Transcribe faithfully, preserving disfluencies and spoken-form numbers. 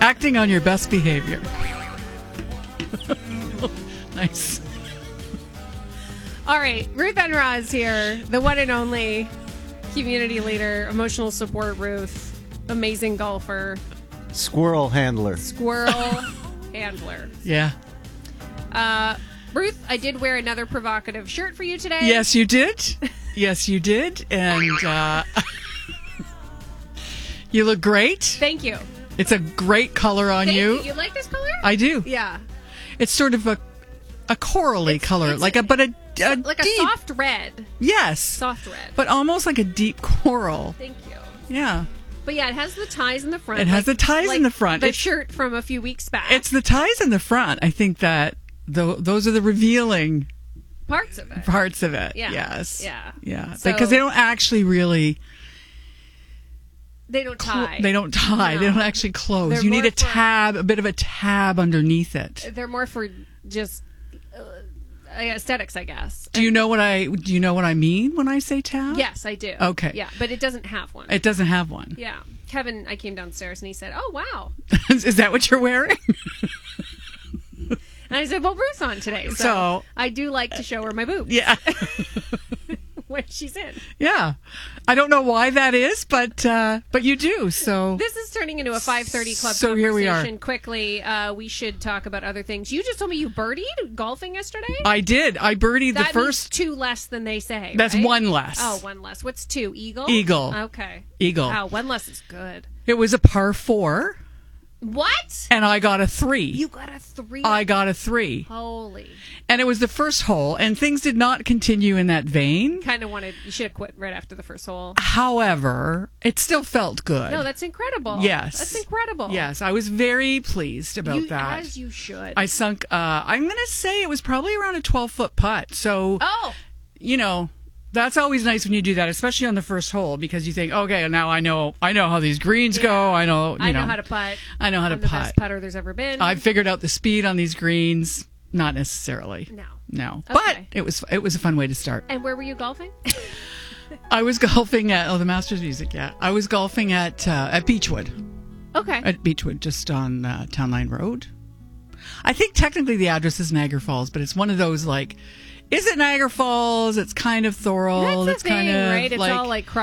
Acting on your best behavior. Nice. All right, Ruth Enraz here, the one and only community leader, emotional support Ruth, amazing golfer, Squirrel handler. squirrel handler. Yeah. Uh, Ruth, I did wear another provocative shirt for you today. Yes, you did. Yes, you did. And uh, you look great. Thank you. It's a great color on Thank you. you. You like this color? I do. Yeah. It's sort of a a corally color, it's like a- a but a, a Like a deep, soft red. yes, Soft red. but almost like a deep coral. Thank you. Yeah, But yeah, it has the ties in the front. It has like- the ties in like the front. The It's- shirt from a few weeks back. it's the ties in the front. I think that tho- those are the revealing parts of it. parts of it. Yeah. Yes. Yeah. Yeah. So- Because they don't actually really. They don't cl- tie. They don't tie. No. They don't actually close. They're you need more a for- tab, a bit of a tab underneath it. They're more for just uh, aesthetics, I guess. Do you know what I? Do you know what I mean when I say tab? Yes, I do. Okay. Yeah, but it doesn't have one. It doesn't have one. Yeah. Kevin, I came downstairs and he said, "Oh, wow." Is that what you're wearing? And I said, "Well, Ruth's on today, so, So- I do like to show her my boobs Yeah. when she's in." Yeah. I don't know why that is, but uh, but you do. So This is turning into a five thirty club So here we are. conversation. Quickly, uh, we should talk about other things. You just told me you birdied golfing yesterday? I did. I birdied that the first. means two less than they say, That's right? one less. Oh, one less. What's two? Eagle? Eagle. Okay. Eagle. Wow, one less is good. It was a par four, What? and I got a three. You got a three. I got a three, Holy. and it was the first hole, and things did not continue in that vein. Kind of wanted, you should have quit right after the first hole. However, it still felt good. No, that's incredible. Yes. That's incredible. Yes, I was very pleased about You, that. As you should. I sunk. Uh, I'm going to say it was probably around a twelve foot putt. So, oh, you know, that's always nice when you do that, especially on the first hole, because you think, okay, now I know, I know how these greens Yeah. go. I know, you I know, know how to putt. I know how I'm to the putt. best putter there's ever been. I've figured out the speed on these greens. Not necessarily. No. No. Okay. But it was it was a fun way to start. And where were you golfing? I was golfing at oh the Masters Music, yeah. I was golfing at uh, at Beechwood. Okay. At Beechwood, just on uh, Town Line Road. I think technically the address is Niagara Falls, but it's one of those like, is it Niagara Falls? It's kind of Thorold. That's the it's thing, kind of right? It's like, all like